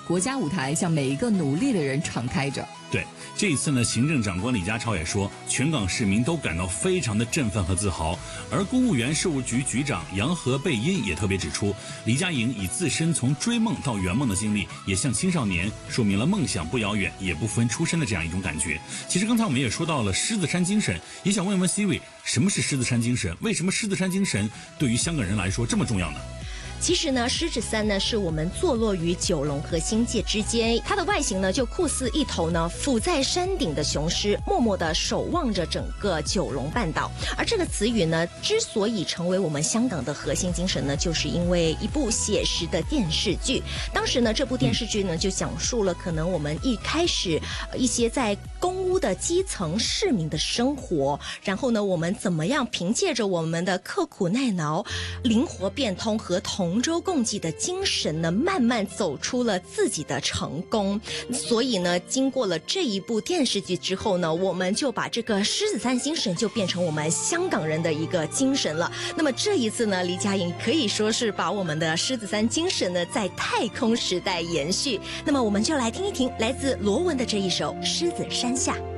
国家舞台向每一个努力的人敞开着。 对，这一次呢，行政长官李家超也说，全港市民都感到非常的振奋和自豪。而公务员事务局局长杨何蓓茵也特别指出，李佳颖以自身从追梦到圆梦的经历，也向青少年说明了梦想不遥远，也不分出身的这样一种感觉。其实刚才我们也说到了狮子山精神，也想问问 Siri， 什么是狮子山精神？为什么狮子山精神对于香港人来说这么重要呢？ 其实呢，狮子山呢是我们坐落于九龙和新界之间，它的外形呢就酷似一头呢伏在山顶的雄狮，默默地守望着整个九龙半岛。而这个词语呢，之所以成为我们香港的核心精神呢，就是因为一部写实的电视剧。当时呢，这部电视剧呢就讲述了可能我们一开始一些在公屋的基层市民的生活，然后呢，我们怎么样凭借着我们的刻苦耐劳、灵活变通和同舟共济的精神呢，慢慢走出了自己的成功。所以呢，经过了这一部电视剧之后呢，我们就把这个狮子山精神就变成我们香港人的一个精神了。那么这一次呢，李佳颖可以说是把我们的狮子山精神呢在太空时代延续。那么我们就来听一听来自罗文的这一首《狮子山下》。